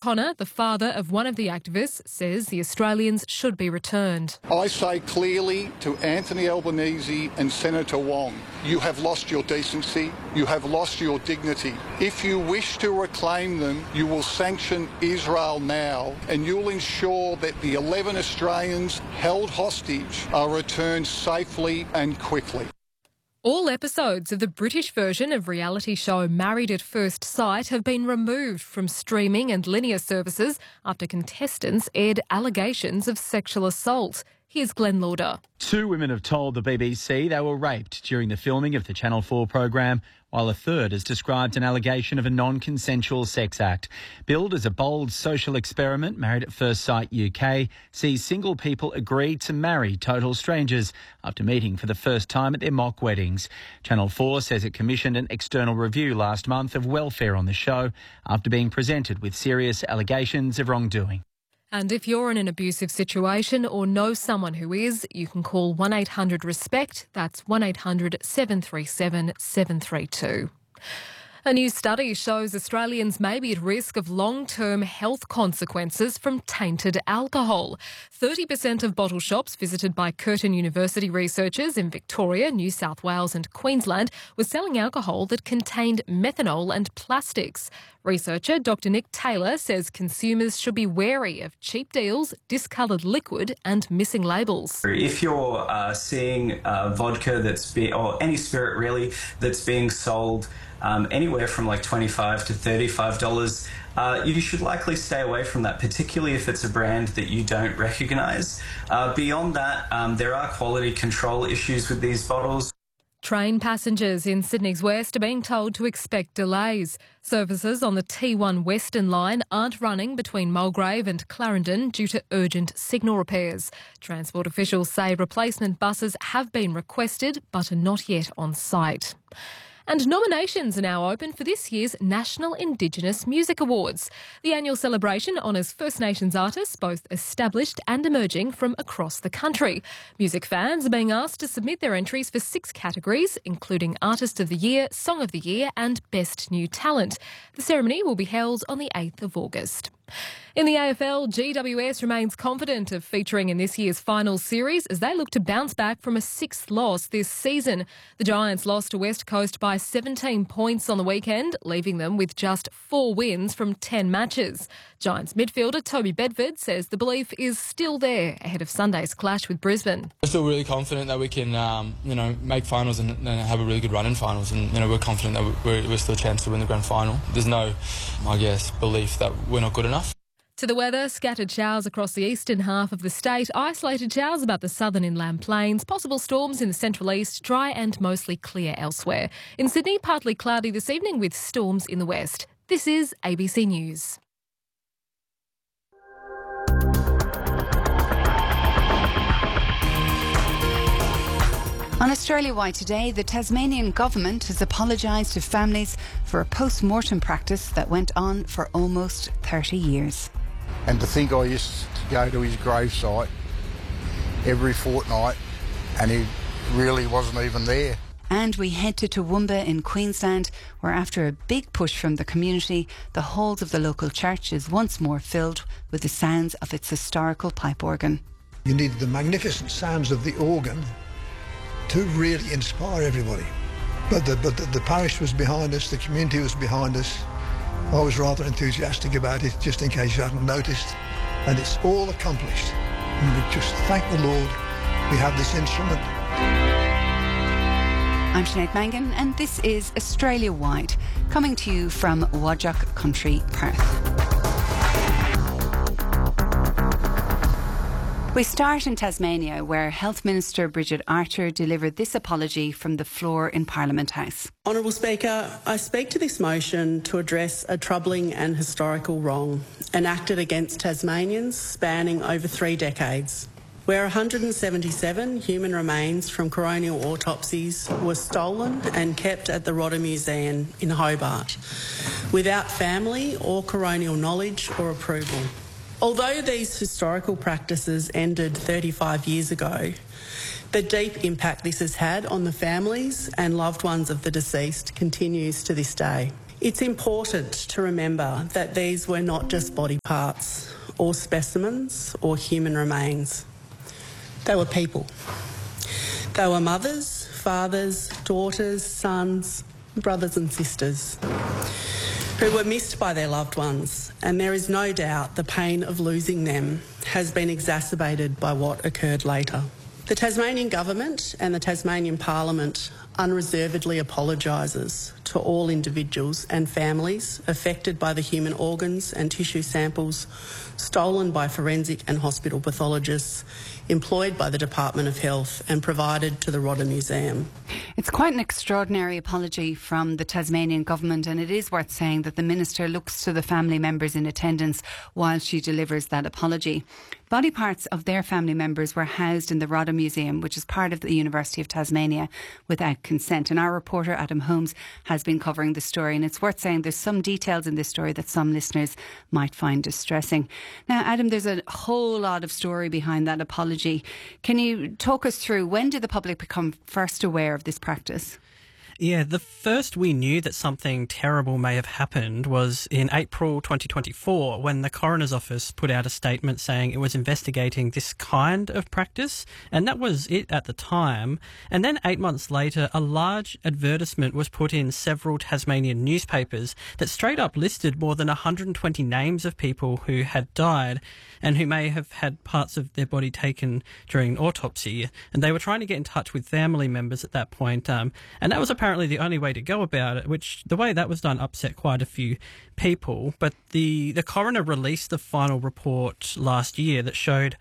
O'Connor, the father of one of the activists, says the Australians should be returned. I say clearly to Anthony Albanese and Senator Wong, you have lost your decency, you have lost your dignity. If you wish to reclaim them, you will sanction Israel now, and you'll ensure that the 11 Australians held hostage are returned safely and quickly. All episodes of the British version of reality show Married at First Sight have been removed from streaming and linear services after contestants aired allegations of sexual assault. Here's Glenn Lauder. 2 women have told the BBC they were raped during the filming of the Channel 4 programme, while a third has described an allegation of a non-consensual sex act. Billed as a bold social experiment, Married at First Sight UK sees single people agree to marry total strangers after meeting for the first time at their mock weddings. Channel 4 says it commissioned an external review last month of welfare on the show after being presented with serious allegations of wrongdoing. And if you're in an abusive situation or know someone who is, you can call 1-800-RESPECT. That's 1-800-737-732. A new study shows Australians may be at risk of long-term health consequences from tainted alcohol. 30% of bottle shops visited by Curtin University researchers in Victoria, New South Wales and Queensland were selling alcohol that contained methanol and plastics. Researcher Dr Nick Taylor says consumers should be wary of cheap deals, discoloured liquid and missing labels. If you're seeing vodka or any spirit really that's being sold anywhere from like $25 to $35, you should likely stay away from that, particularly if it's a brand that you don't recognise. Beyond that, there are quality control issues with these bottles. Train passengers in Sydney's West are being told to expect delays. Services on the T1 Western line aren't running between Mulgrave and Clarendon due to urgent signal repairs. Transport officials say replacement buses have been requested but are not yet on site. And nominations are now open for this year's National Indigenous Music Awards. The annual celebration honours First Nations artists, both established and emerging from across the country. Music fans are being asked to submit their entries for 6 categories, including Artist of the Year, Song of the Year and Best New Talent. The ceremony will be held on the 8th of August. In the AFL, GWS remains confident of featuring in this year's final series as they look to bounce back from a 6th loss this season. The Giants lost to West Coast by 17 points on the weekend, leaving them with just 4 wins from 10 matches. Giants midfielder Toby Bedford says the belief is still there ahead of Sunday's clash with Brisbane. I feel really confident that we can, make finals and have a really good run in finals, and we're confident that we're still a chance to win the grand final. There's no, belief that we're not good enough. To the weather, scattered showers across the eastern half of the state, isolated showers about the southern inland plains, possible storms in the central east, dry and mostly clear elsewhere. In Sydney, partly cloudy this evening with storms in the west. This is ABC News. On Australia-wide today, the Tasmanian government has apologised to families for a post-mortem practice that went on for almost 30 years. And to think I used to go to his gravesite every fortnight and he really wasn't even there. And we head to Toowoomba in Queensland, where after a big push from the community, the halls of the local church is once more filled with the sounds of its historical pipe organ. You needed the magnificent sounds of the organ to really inspire everybody. But the parish was behind us, the community was behind us. I was rather enthusiastic about it, just in case you hadn't noticed. And it's all accomplished. And we just thank the Lord we have this instrument. I'm Sinead Mangan, and this is Australia Wide, coming to you from Whadjuk Country, Perth. We start in Tasmania, where Health Minister Bridget Archer delivered this apology from the floor in Parliament House. Honourable Speaker, I speak to this motion to address a troubling and historical wrong enacted against Tasmanians spanning over 3 decades, where 177 human remains from coronial autopsies were stolen and kept at the Rodder Museum in Hobart, without family or coronial knowledge or approval. Although these historical practices ended 35 years ago, the deep impact this has had on the families and loved ones of the deceased continues to this day. It's important to remember that these were not just body parts or specimens or human remains. They were people. They were mothers, fathers, daughters, sons, brothers and sisters who were missed by their loved ones, and there is no doubt the pain of losing them has been exacerbated by what occurred later. The Tasmanian Government and the Tasmanian Parliament unreservedly apologises to all individuals and families affected by the human organs and tissue samples stolen by forensic and hospital pathologists employed by the Department of Health and provided to the Rodda Museum. It's quite an extraordinary apology from the Tasmanian Government, and it is worth saying that the Minister looks to the family members in attendance while she delivers that apology. Body parts of their family members were housed in the Rodda Museum, which is part of the University of Tasmania, without consent. And our reporter Adam Holmes has been covering the story, and it's worth saying there's some details in this story that some listeners might find distressing. Now, Adam, there's a whole lot of story behind that apology. Can you talk us through, when did the public become first aware of this practice? Yeah, the first we knew that something terrible may have happened was in April 2024, when the Coroner's Office put out a statement saying it was investigating this kind of practice, and that was it at the time. And then 8 months later, a large advertisement was put in several Tasmanian newspapers that straight up listed more than 120 names of people who had died and who may have had parts of their body taken during an autopsy. And they were trying to get in touch with family members at that point, and that was apparently the only way to go about it, which the way that was done upset quite a few people. But the coroner released the final report last year that showed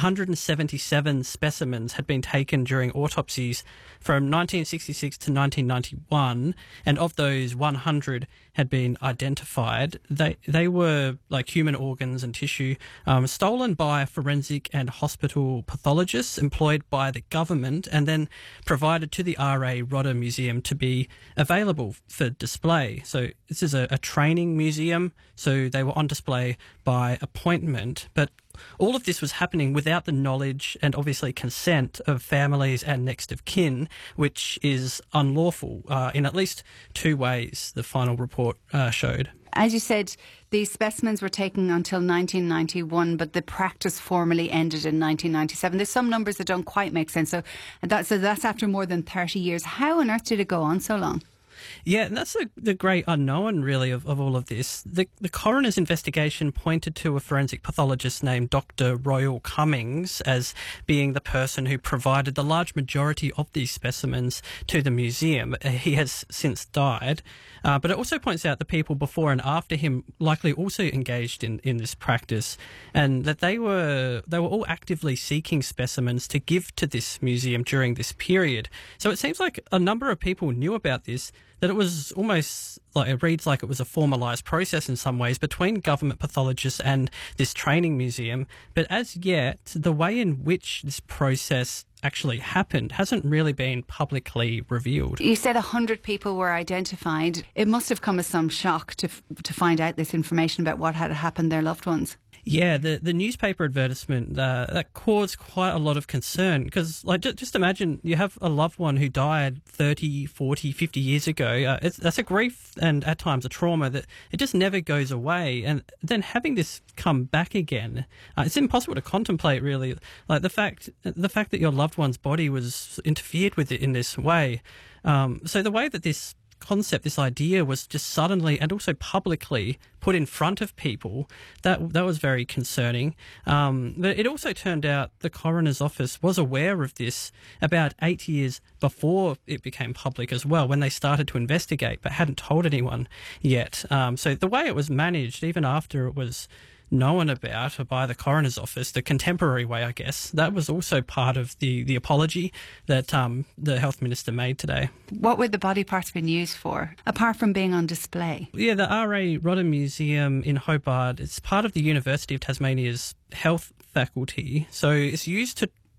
177 specimens had been taken during autopsies from 1966 to 1991, and of those 100 had been identified. They were like human organs and tissue stolen by forensic and hospital pathologists employed by the government and then provided to the RA Rodda Museum to be available for display. So this is a training museum, so they were on display by appointment, but all of this was happening without the knowledge and obviously consent of families and next of kin, which is unlawful in at least two ways, the final report showed. As you said, these specimens were taken until 1991, but the practice formally ended in 1997. There's some numbers that don't quite make sense. So that's after more than 30 years. How on earth did it go on so long? Yeah, and that's the great unknown, really, of all of this. The coroner's investigation pointed to a forensic pathologist named Dr. Royal Cummings as being the person who provided the large majority of these specimens to the museum. He has since died, but it also points out the people before and after him likely also engaged in this practice, and that they were all actively seeking specimens to give to this museum during this period. So it seems like a number of people knew about this, that it was almost like, it reads like it was a formalised process in some ways between government pathologists and this training museum. But as yet, the way in which this process actually happened hasn't really been publicly revealed. You said 100 people were identified. It must have come as some shock to find out this information about what had happened to their loved ones. Yeah, the newspaper advertisement, that caused quite a lot of concern because, like, just imagine you have a loved one who died 30, 40, 50 years ago. That's a grief and at times a trauma that it just never goes away. And then having this come back again, it's impossible to contemplate, really. Like the fact that your loved one's body was interfered with in this way. So the way that this concept, this idea was just suddenly and also publicly put in front of people, that was very concerning. But it also turned out the coroner's office was aware of this about 8 years before it became public as well, when they started to investigate but hadn't told anyone yet. So the way it was managed, even after it was known about by the coroner's office, the contemporary way, I guess, that was also part of the apology that the health minister made today. What would the body parts been used for, apart from being on display? Yeah, the RA Rodda Museum in Hobart, it's part of the University of Tasmania's health faculty, so it's used to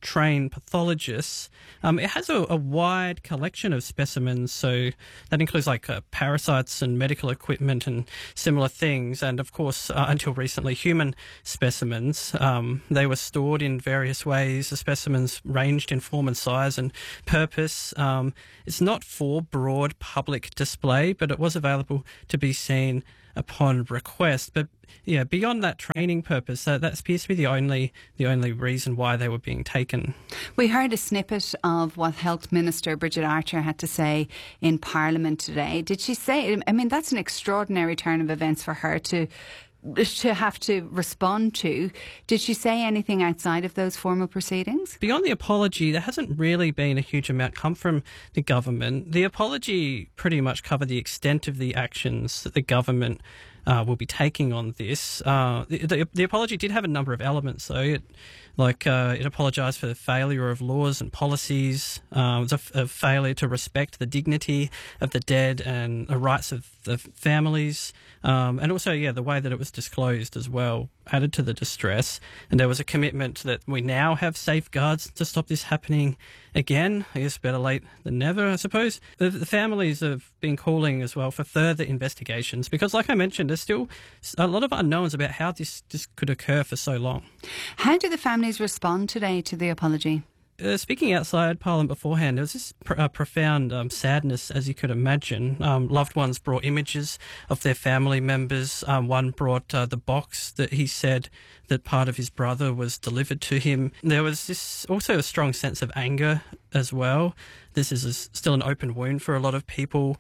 trained pathologists. It has a wide collection of specimens, so that includes like parasites and medical equipment and similar things, and of course, until recently, human specimens. They were stored in various ways. The specimens ranged in form and size and purpose. It's not for broad public display, but it was available to be seen upon request. But yeah, beyond that training purpose, that appears to be the only reason why they were being taken. We heard a snippet of what Health Minister Bridget Archer had to say in Parliament today. Did she say, I mean, that's an extraordinary turn of events for her to have to respond to. Did she say anything outside of those formal proceedings? Beyond the apology, there hasn't really been a huge amount come from the government. The apology pretty much covered the extent of the actions that the government will be taking on this. The apology did have a number of elements, though. It apologised for the failure of laws and policies. It was a failure to respect the dignity of the dead and the rights of the families. And also, the way that it was disclosed as well added to the distress. And there was a commitment that we now have safeguards to stop this happening again. I guess better late than never, I suppose. The families have been calling as well for further investigations because, like I mentioned, there's still a lot of unknowns about how this could occur for so long. How do the families respond today to the apology? Speaking outside Parliament beforehand, there was this profound sadness, as you could imagine. Loved ones brought images of their family members. One brought the box that he said that part of his brother was delivered to him. There was this also a strong sense of anger as well. This is still an open wound for a lot of people.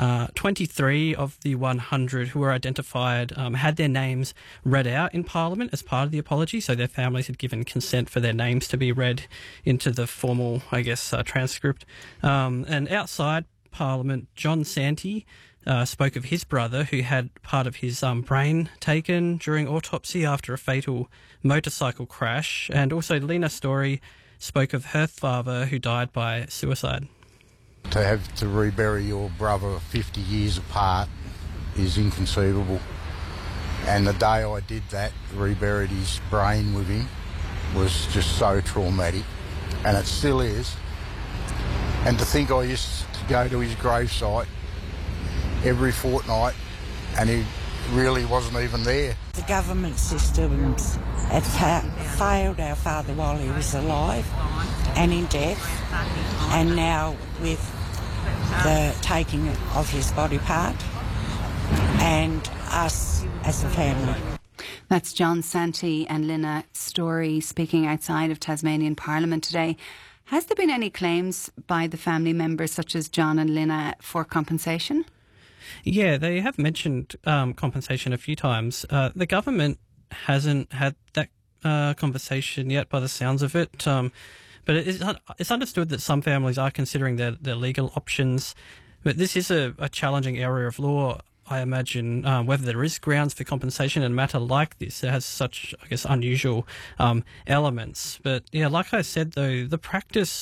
23 of the 100 who were identified had their names read out in Parliament as part of the apology, so their families had given consent for their names to be read into the formal, transcript. And outside Parliament, John Santee spoke of his brother who had part of his brain taken during autopsy after a fatal motorcycle crash, and also Lena Story spoke of her father who died by suicide. To have to rebury your brother 50 years apart is inconceivable. And the day I did that, reburied his brain with him, was just so traumatic. And it still is. And to think I used to go to his gravesite every fortnight and he really wasn't even there. The government systems had failed our father while he was alive and in death, and now with the taking of his body part, and us as a family. That's John Santee and Lena Story speaking outside of Tasmanian Parliament today. Has there been any claims by the family members, such as John and Lena, for compensation? Yeah, they have mentioned compensation a few times. The government hasn't had that conversation yet, by the sounds of it. But it's understood that some families are considering their legal options. But this is a challenging area of law, I imagine, whether there is grounds for compensation in a matter like this. It has such, unusual elements. But yeah, like I said, though, the practice